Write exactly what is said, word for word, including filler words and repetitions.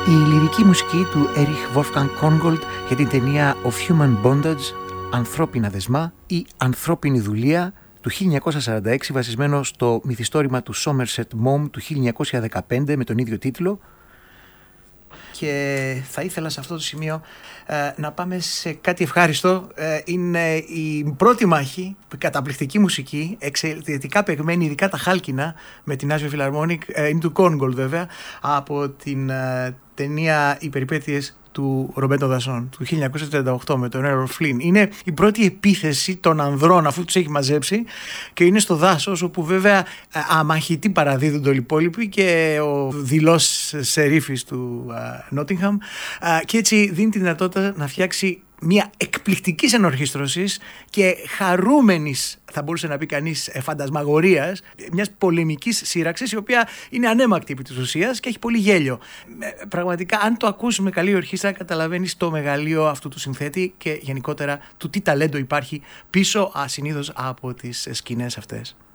Η λυρική μουσική του Erich Wolfgang Korngold για την ταινία Of Human Bondage, ανθρώπινα δεσμά ή ανθρώπινη δουλεία του χίλια εννιακόσια σαράντα έξι, βασισμένο στο μυθιστόρημα του Somerset Maugham του χίλια εννιακόσια δεκαπέντε με τον ίδιο τίτλο. Και θα ήθελα σε αυτό το σημείο ε, να πάμε σε κάτι ευχάριστο. Ε, είναι η πρώτη μάχη, καταπληκτική μουσική, εξαιρετικά παιγμένη, ειδικά τα χάλκινα με την Nashville Philharmonic, ε, είναι του Korngold βέβαια, από την ε, ταινία «Οι περιπέτειες του Ρομπέρτο Δασόν» του χίλια εννιακόσια τριάντα οκτώ με τον Errol Flynn. Είναι η πρώτη επίθεση των ανδρών αφού τους έχει μαζέψει και είναι στο δάσος, όπου βέβαια αμαχητοί παραδίδονται όλοι οι υπόλοιποι και ο δειλός σερίφης του Νότιγχαμ, και έτσι δίνει τη δυνατότητα να φτιάξει μια εκπληκτικής ενορχήστρωσης και χαρούμενης, θα μπορούσε να πει κανείς, φαντασμαγορίας, μιας πολεμικής σύραξης, η οποία είναι ανέμακτη επί της ουσίας και έχει πολύ γέλιο. Πραγματικά, αν το ακούσεις με καλή ορχήστρα, καταλαβαίνεις το μεγαλείο αυτού του συνθέτη και γενικότερα του τι ταλέντο υπάρχει πίσω ασυνήθως από τις σκηνές αυτές.